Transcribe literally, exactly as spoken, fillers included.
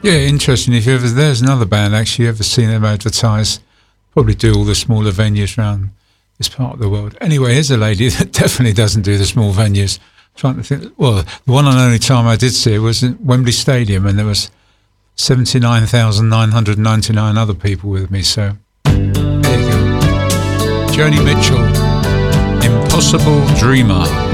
Yeah, interesting. If you ever, there's another band actually, you ever seen them advertise, probably do all the smaller venues around this part of the world. Anyway, here's a lady that definitely doesn't do the small venues. I'm trying to think, well, the one and only time I did see it was at Wembley Stadium, and there was seventy-nine thousand nine hundred ninety-nine other people with me, so there you go. Joni Mitchell, Impossible Dreamer.